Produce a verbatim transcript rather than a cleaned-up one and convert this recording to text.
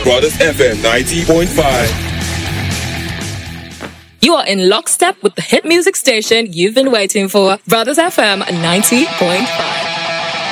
Brothers F M ninety point five. You are in lockstep with the hit music station you've been waiting for, Brothers F M ninety point five.